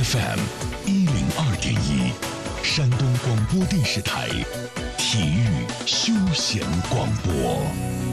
FM102.1，山东广播电视台体育休闲广播。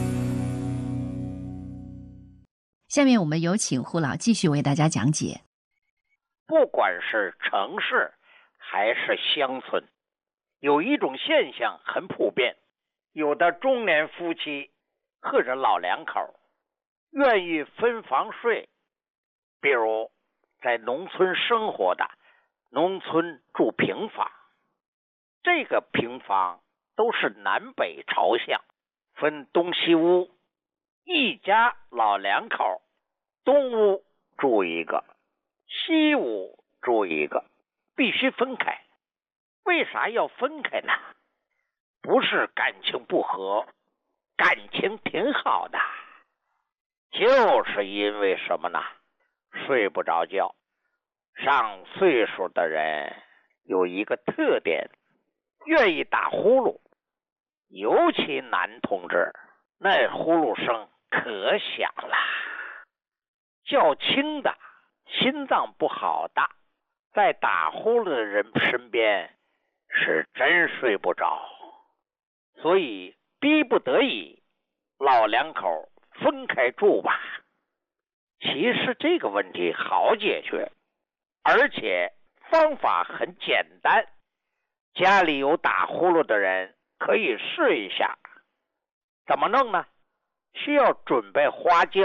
下面我们有请胡老继续为大家讲解。 不管是城市还是乡村，有一种现象很普遍，有的中年夫妻或者老两口愿意分房睡，比如在农村生活的，农村住平房，这个平房都是南北朝向，分东西屋，一家老两口，东屋住一个，西屋住一个，必须分开。为啥要分开呢？不是感情不和，感情挺好的，就是因为什么呢？睡不着觉。上岁数的人有一个特点，愿意打呼噜，尤其男同志，那呼噜声可响了。较轻的，心脏不好的，在打呼噜的人身边是真睡不着，所以逼不得已，老两口分开住吧。其实这个问题好解决，而且方法很简单，家里有打呼噜的人可以试一下。怎么弄呢？需要准备花椒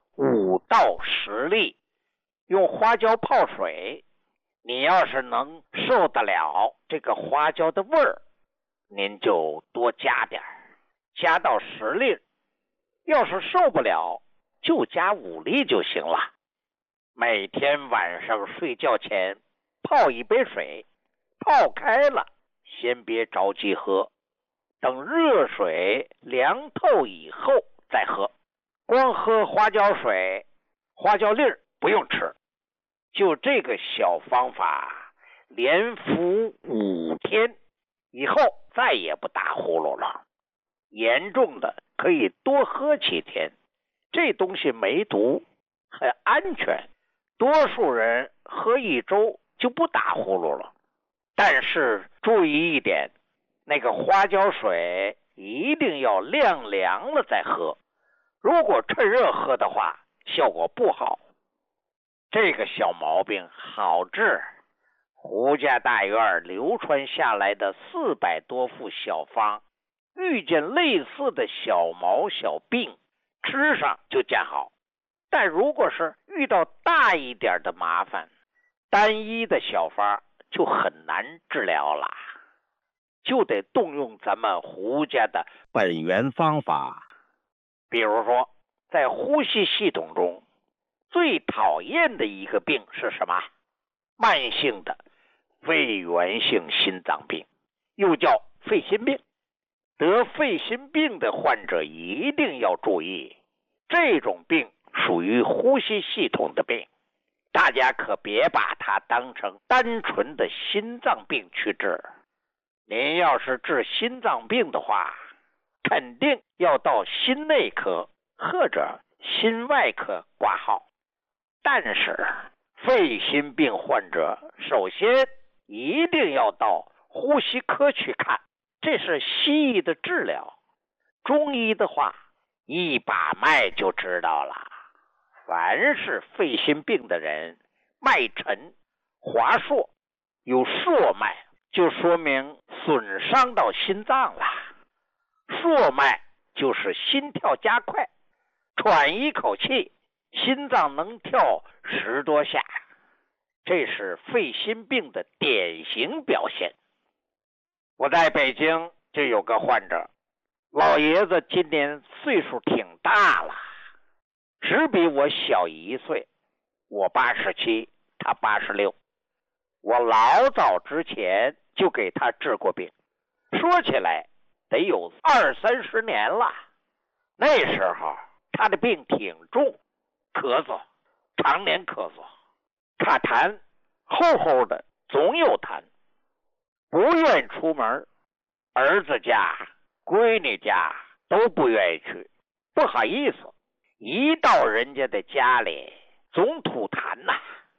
5到10粒，用花椒泡水。你要是能受得了这个花椒的味儿，您就多加点，加到10粒。要是受不了，就加5粒就行了。每天晚上睡觉前泡一杯水，泡开了先别着急喝，等热水凉透以后再喝。光喝花椒水，花椒粒儿不用吃。就这个小方法，连服5天以后再也不打呼噜了。严重的可以多喝几天，这东西没毒，很安全。多数人喝1周就不打呼噜了。但是注意一点，那个花椒水一定要晾凉了再喝，如果趁热喝的话，效果不好。这个小毛病好治，胡家大院流传下来的400多副小方，遇见类似的小毛小病，吃上就见好。但如果是遇到大一点的麻烦，单一的小方就很难治疗了，就得动用咱们胡家的本源方法。比如说，在呼吸系统中最讨厌的一个病是什么？慢性的肺源性心脏病，又叫肺心病。得肺心病的患者一定要注意，这种病属于呼吸系统的病，大家可别把它当成单纯的心脏病去治。您要是治心脏病的话，肯定要到心内科或者心外科挂号。但是肺心病患者首先一定要到呼吸科去看，这是西医的治疗。中医的话，一把脉就知道了。凡是肺心病的人，脉沉、滑硕、有硕脉，就说明损伤到心脏了。硕脉就是心跳加快，喘一口气，心脏能跳10多下，这是肺心病的典型表现。我在北京就有个患者，老爷子今年岁数挺大了，只比我小1岁，我87，他86。我老早之前就给他治过病，说起来得有20-30年了。那时候他的病挺重，咳嗽，常年咳嗽，卡痰，厚厚的，总有痰，不愿出门，儿子家、闺女家都不愿意去，不好意思，一到人家的家里总吐痰呐。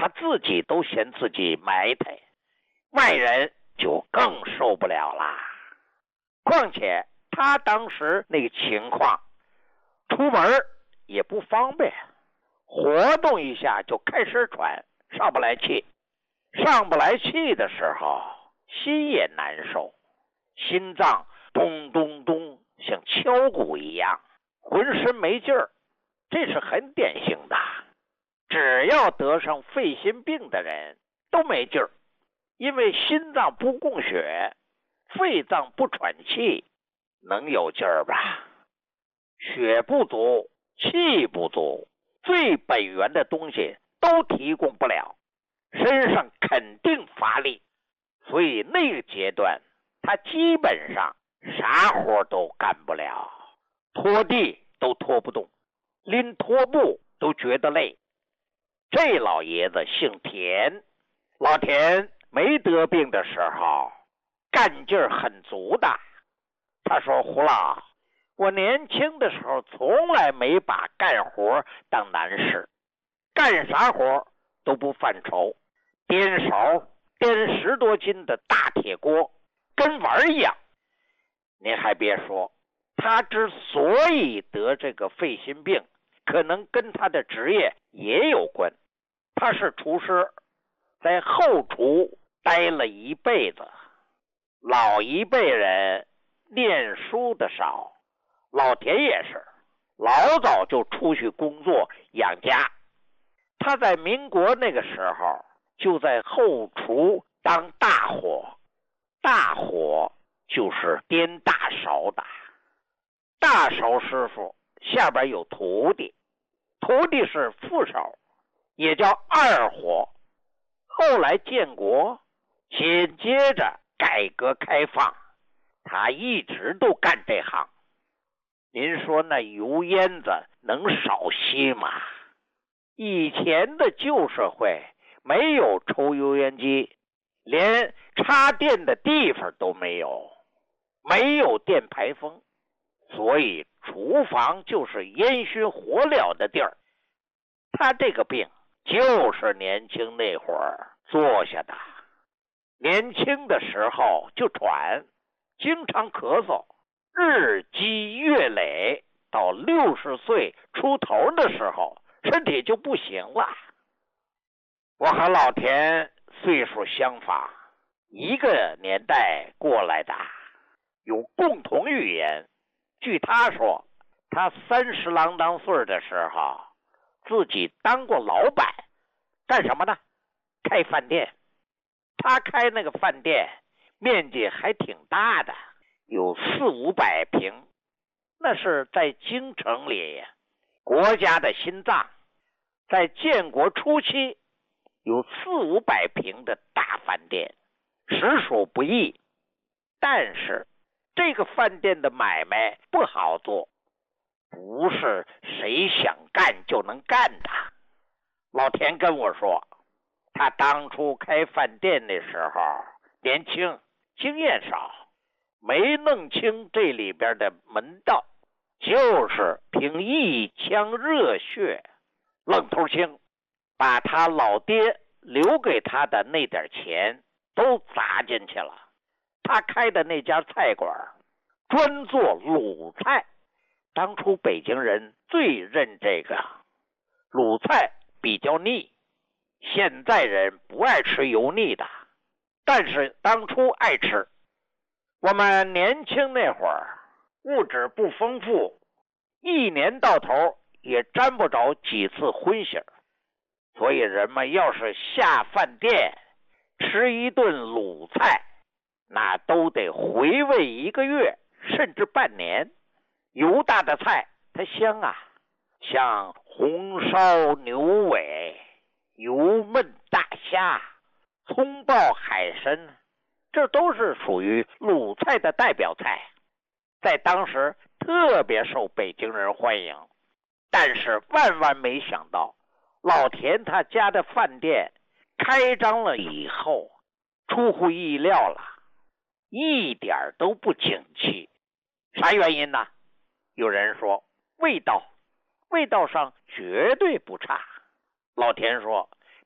他自己都嫌自己埋汰，外人就更受不了啦。况且他当时那个情况，出门也不方便，活动一下就开始喘，上不来气。上不来气的时候，心也难受，心脏咚咚咚像敲鼓一样，浑身没劲儿。这是很典型的，只要得上肺心病的人都没劲儿，因为心脏不供血，肺脏不喘气，能有劲儿吧？血不足，气不足，最本源的东西都提供不了，身上肯定乏力。所以那个阶段他基本上啥活都干不了，拖地都拖不动，拎拖布都觉得累。这老爷子姓田，老田没得病的时候干劲儿很足的。他说，胡老，我年轻的时候从来没把干活当难事，干啥活都不犯愁，颠勺颠10多斤的大铁锅跟玩一样。您还别说，他之所以得这个肺心病，可能跟他的职业也有关。他是厨师，在后厨待了一辈子。老一辈人念书的少，老田也是老早就出去工作养家。他在民国那个时候就在后厨当大伙，大伙就是颠大勺的。大勺师傅下边有徒弟，徒弟是副勺，也叫二伙。后来建国，紧接着改革开放，他一直都干这行。您说那油烟子能少些吗？以前的旧社会没有抽油烟机，连插电的地方都没有，没有电排风，所以厨房就是烟熏火燎的地儿。他这个病就是年轻那会儿做下的，年轻的时候就喘，经常咳嗽，日积月累，到60岁出头的时候，身体就不行了。我和老田岁数相仿，一个年代过来的，有共同语言。据他说，他30郎当岁的时候，自己当过老板，干什么呢？开饭店。他开那个饭店面积还挺大的，有400-500平，那是在京城里，国家的心脏。在建国初期有400-500平的大饭店，实属不易。但是这个饭店的买卖不好做，不是谁想干就能干的。老田跟我说，他当初开饭店的时候年轻，经验少，没弄清这里边的门道，就是凭一腔热血，愣头青，把他老爹留给他的那点钱都砸进去了。他开的那家菜馆专做鲁菜，当初北京人最认这个。鲁菜比较腻，现在人不爱吃油腻的，但是当初爱吃。我们年轻那会儿物质不丰富，一年到头也沾不着几次荤腥，所以人们要是下饭店吃一顿鲁菜，那都得回味1个月甚至半年。油大的菜它香啊，像红烧牛尾、油焖大虾、葱爆海参，这都是属于鲁菜的代表菜，在当时特别受北京人欢迎。但是万万没想到，老田他家的饭店开张了以后，出乎意料了，一点都不景气。啥原因呢？有人说味道上绝对不差。老田说，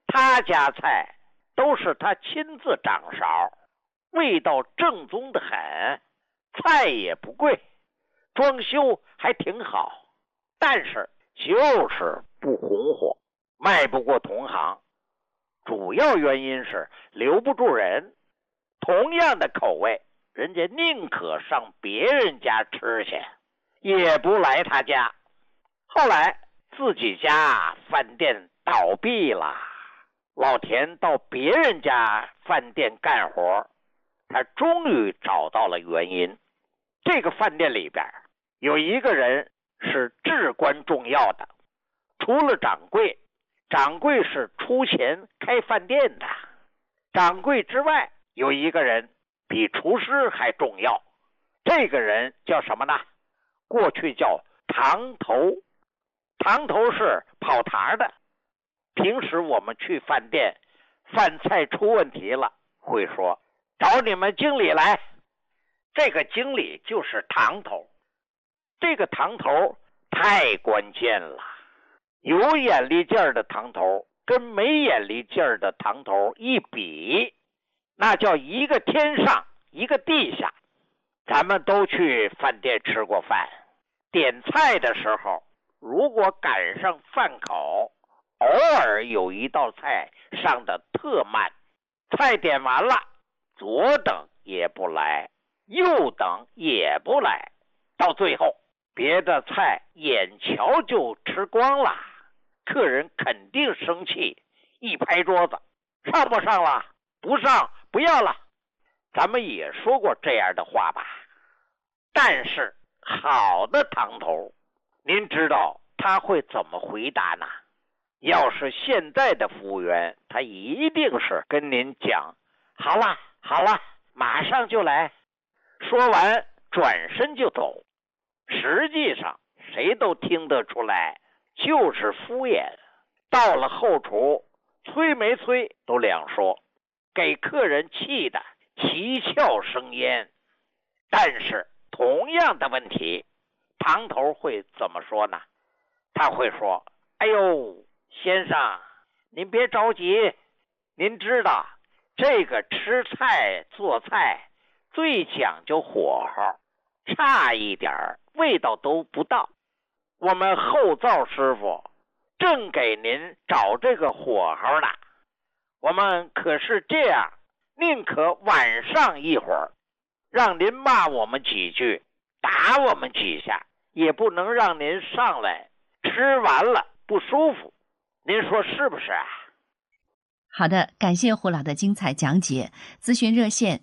他家菜都是他亲自掌勺，味道正宗的很，菜也不贵，装修还挺好，但是就是不红火，卖不过同行。主要原因是留不住人，同样的口味，人家宁可上别人家吃去，也不来他家。后来自己家饭店倒闭了，老田到别人家饭店干活，他终于找到了原因。这个饭店里边有一个人是至关重要的，除了掌柜，掌柜是出钱开饭店的，掌柜之外有一个人比厨师还重要，这个人叫什么呢？过去叫堂头。堂头是跑堂的，平时我们去饭店，饭菜出问题了，会说找你们经理来。这个经理就是堂头。这个堂头太关键了，有眼力劲儿的堂头跟没眼力劲儿的堂头一比，那叫一个天上一个地下。咱们都去饭店吃过饭，点菜的时候如果赶上饭口，偶尔有一道菜上的特慢，菜点完了，左等也不来，右等也不来，到最后别的菜眼瞧就吃光了，客人肯定生气，一拍桌子，上不上了？不上，不要了。咱们也说过这样的话吧。但是好的堂头，您知道他会怎么回答呢？要是现在的服务员，他一定是跟您讲，好了好了，马上就来，说完转身就走。实际上谁都听得出来，就是敷衍。到了后厨，催没催都两说，给客人气的七窍生烟。但是同样的问题，堂头会怎么说呢？他会说，哎呦，先生，您别着急，您知道这个吃菜做菜最讲究火候，差一点味道都不到。我们后灶师傅正给您找这个火候呢，我们可是这样，宁可晚上一会儿，让您骂我们几句，打我们几下，也不能让您上来吃完了不舒服。您说是不是啊？ 好的，感谢胡老的精彩讲解。咨询热线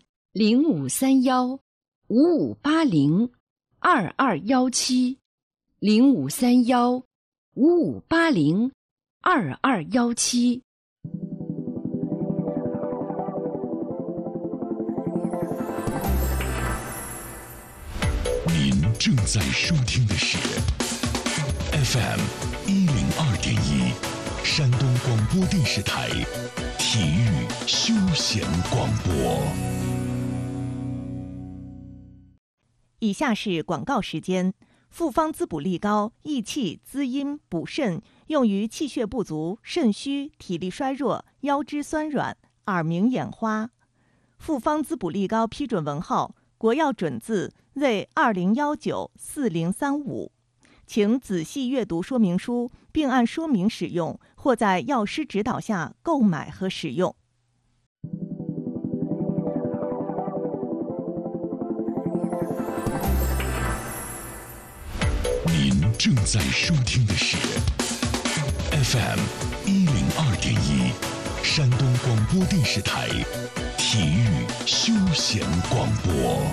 0531-5580-2217 0531-5580-2217。 您正在收听的是 FM 102.1山东广播电视台体育休闲广播。 以下是广告时间。复方滋补力高，益气滋阴补肾，用于气血不足、肾虚、体力衰弱、腰肢酸软、耳鸣眼花。复方滋补力高批准文号：国药准字为20194035，请仔细阅读说明书，并按说明使用，或在药师指导下购买和使用。 您正在收听的是 FM 102.1山东广播电视台体育休闲广播。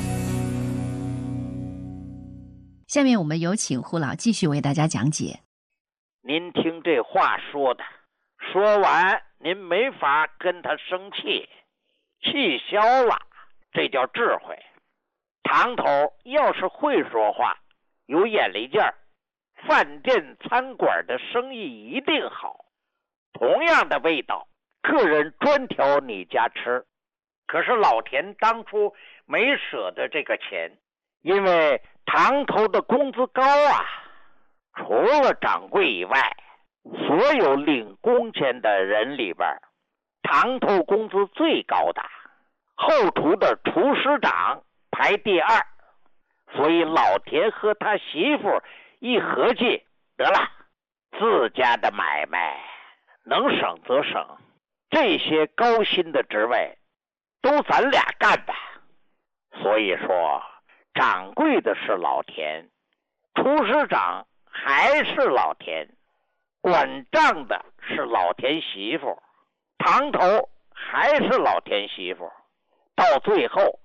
下面我们有请胡老继续为大家讲解。 您听这话说的，说完您没法跟他生气，气消了，这叫智慧。堂头要是会说话，有眼力劲儿，饭店餐馆的生意一定好。同样的味道，客人专挑你家吃。可是老田当初没舍得这个钱，因为堂头的工资高啊，除了掌柜以外， 所有领工钱的人里边，堂头工资最高的，后厨的厨师长排第2。所以老田和他媳妇一合计，得了，自家的买卖能省则省，这些高薪的职位都咱俩干吧。所以说，掌柜的是老田，厨师长还是老田，管账的是老田媳妇，堂头还是老田媳妇，到最后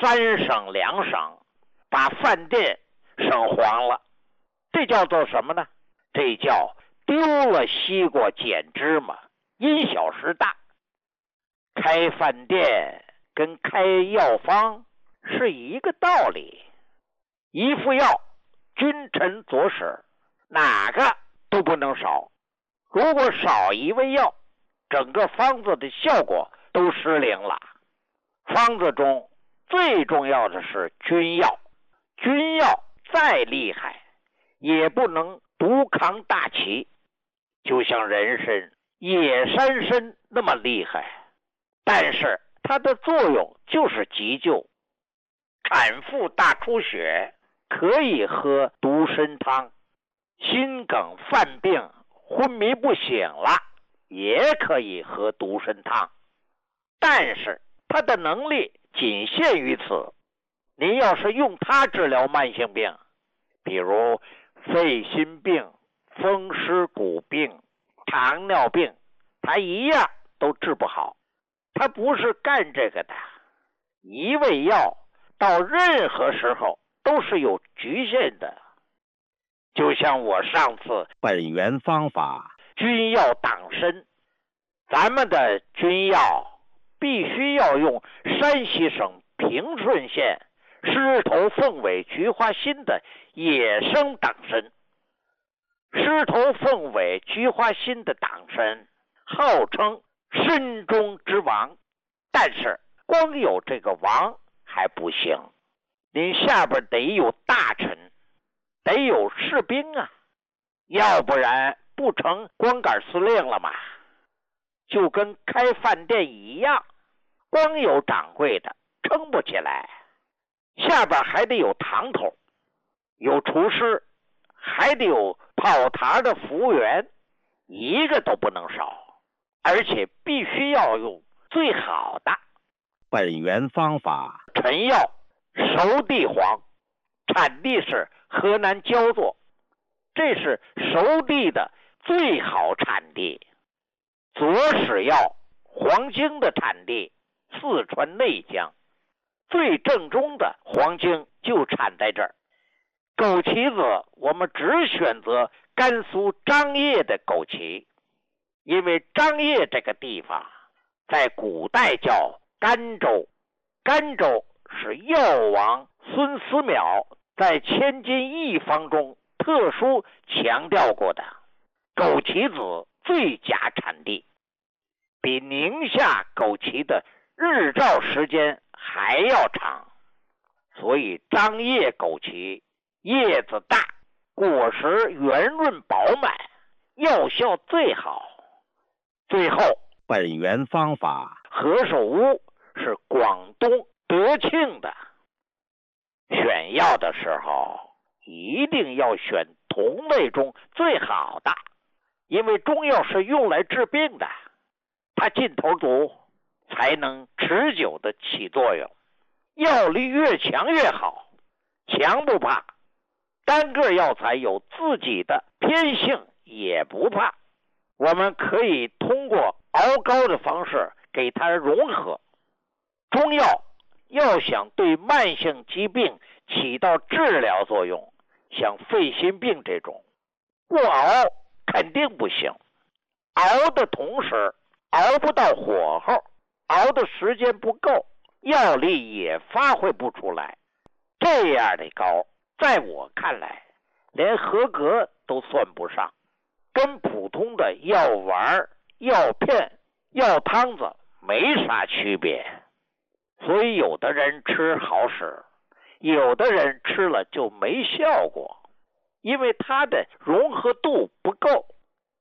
3省2省，把饭店省黄了。这叫做什么呢？这叫丢了西瓜捡芝麻，因小失大。开饭店跟开药方是一个道理，一副药君臣佐使，哪个都不能少。如果少一味药，整个方子的效果都失灵了。方子中最重要的是君药，君药再厉害也不能独扛大旗，就像人参、野山参那么厉害，但是它的作用就是急救。产妇大出血可以喝独参汤，心梗犯病昏迷不醒了也可以喝独参汤，但是它的能力仅限于此。您要是用它治疗慢性病，比如肺心病、风湿骨病、糖尿病，它一样都治不好。它不是干这个的，一味药到任何时候都是有局限的。就像我上次本源方法君药党参，咱们的君药必须要用山西省平顺县狮头凤尾菊花心的野生党参。狮头凤尾菊花心的党参号称参中之王，但是光有这个王还不行，您下边得有大臣，得有士兵啊，要不然不成光杆司令了吗？就跟开饭店一样，光有掌柜的撑不起来，下边还得有堂头，有厨师，还得有跑堂的服务员，一个都不能少，而且必须要用最好的。本源方法陈药熟地黄，产地是河南焦作，这是熟地的最好产地。左使药黄精的产地四川内江，最正宗的黄精就产在这儿。枸杞子我们只选择甘肃张掖的枸杞，因为张掖这个地方在古代叫甘州，甘州是药王孙思邈在千金一方中特殊强调过的，枸杞子最佳产地，比宁夏枸杞的日照时间还要长，所以张掖枸杞叶子大，果实圆润饱满，药效最好。最后，本源方法何首乌是广东德庆的。选药的时候一定要选同类中最好的，因为中药是用来治病的，它劲头足，才能持久的起作用。药力越强越好，强不怕，单个药材有自己的偏性也不怕，我们可以通过熬膏的方式给它融合。中药要想对慢性疾病起到治疗作用，像肺心病这种，不熬肯定不行。熬的同时熬不到火候，熬的时间不够，药力也发挥不出来。这样的膏在我看来连合格都算不上，跟普通的药丸、药片、药汤子没啥区别。所以有的人吃好使，有的人吃了就没效果，因为它的融合度不够。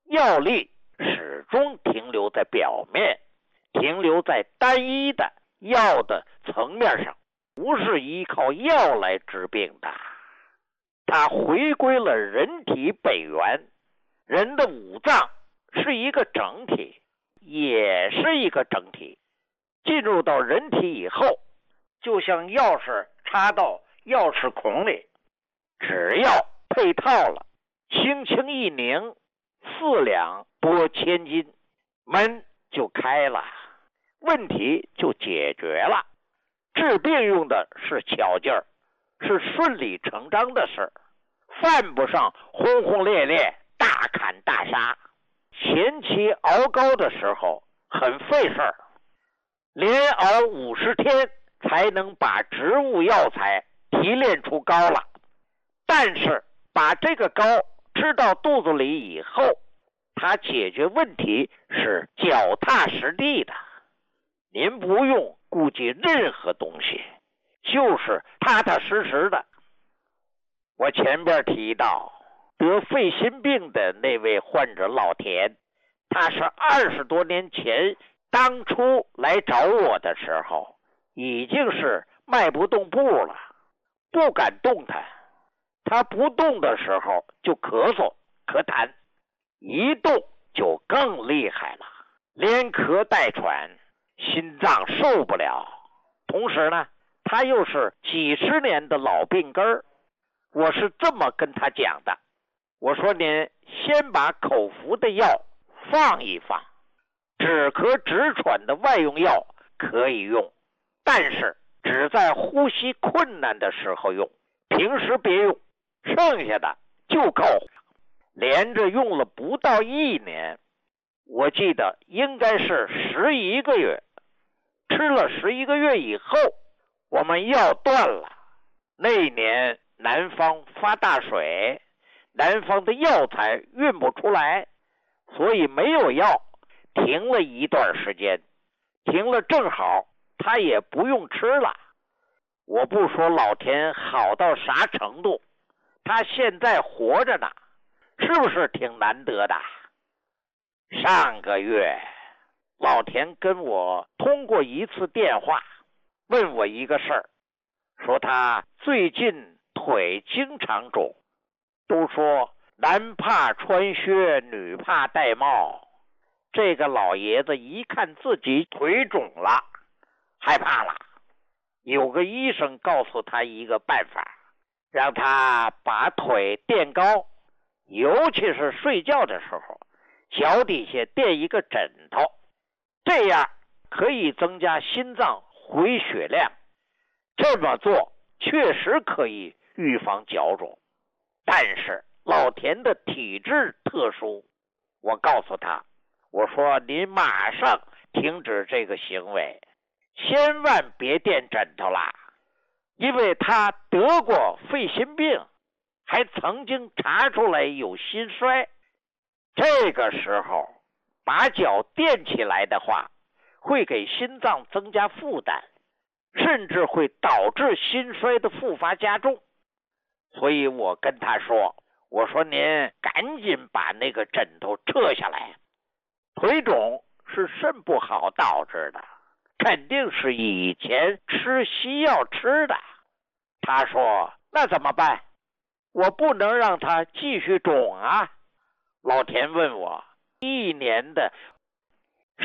药力始终停留在表面，停留在单一的药的层面上，不是依靠药来治病的。它回归了人体本源，人的五脏是一个整体，也是一个整体。进入到人体以后，就像钥匙插到钥匙孔里，只要配套了，轻轻一拧，4两拨千斤，门就开了，问题就解决了。治病用的是巧劲儿，是顺理成章的事，犯不上轰轰烈烈、大砍大杀。前期熬膏的时候很费事儿，连熬50天才能把植物药材提炼出膏了。但是把这个膏吃到肚子里以后，它解决问题是脚踏实地的。您不用顾及任何东西，就是踏踏实实的。我前边提到得肺心病的那位患者老田，他是20多年前当初来找我的时候，已经是迈不动步了，不敢动弹。他不动的时候就咳嗽咳痰，一动就更厉害了，连咳带喘，心脏受不了。同时呢，他又是几十年的老病根儿。我是这么跟他讲的，我说您先把口服的药放一放，止咳止喘的外用药可以用，但是只在呼吸困难的时候用，平时别用，剩下的就够。连着用了不到1年，我记得应该是11个月，吃了11个月以后，我们药断了。那一年南方发大水，南方的药材运不出来，所以没有药，停了一段时间，停了正好他也不用吃了。我不说老田好到啥程度，他现在活着呢，是不是挺难得的？上个月老田跟我通过一次电话，问我一个事儿，说他最近腿经常肿，都说男怕穿靴，女怕戴帽。这个老爷子一看自己腿肿了，害怕了。有个医生告诉他一个办法，让他把腿垫高，尤其是睡觉的时候，脚底下垫一个枕头，这样可以增加心脏回血量。这么做确实可以预防脚肿，但是老田的体质特殊，我告诉他，我说您马上停止这个行为，千万别垫枕头啦，因为他得过肺心病，还曾经查出来有心衰。这个时候把脚垫起来的话，会给心脏增加负担，甚至会导致心衰的复发加重。所以我跟他说，我说您赶紧把那个枕头撤下来。腿肿是肾不好导致的，肯定是以前吃西药吃的。他说那怎么办？我不能让他继续肿啊。老田问我，1年的